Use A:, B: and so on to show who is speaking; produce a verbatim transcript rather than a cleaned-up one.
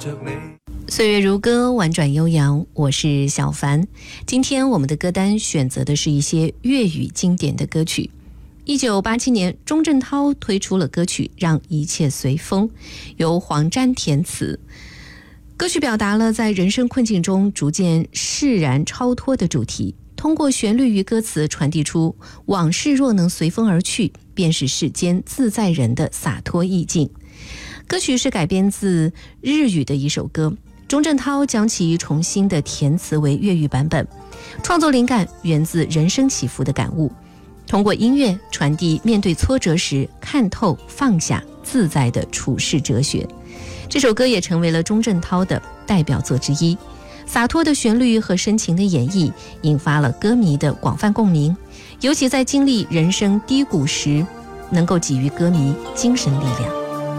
A: 着你。
B: 岁月如歌，婉转悠扬，我是小凡。今天我们的歌单选择的是一些粤语经典的歌曲。一九八七年，钟镇涛推出了歌曲《让一切随风》，由黄沾填词。歌曲表达了在人生困境中逐渐释然超脱的主题，通过旋律与歌词传递出往事若能随风而去，便是世间自在人的洒脱意境。歌曲是改编自日语的一首歌，钟镇涛将其重新的填词为粤语版本，创作灵感源自人生起伏的感悟，通过音乐传递面对挫折时看透放下自在的处世哲学。这首歌也成为了钟镇涛的代表作之一，洒脱的旋律和深情的演绎引发了歌迷的广泛共鸣，尤其在经历人生低谷时能够给予歌迷精神力量。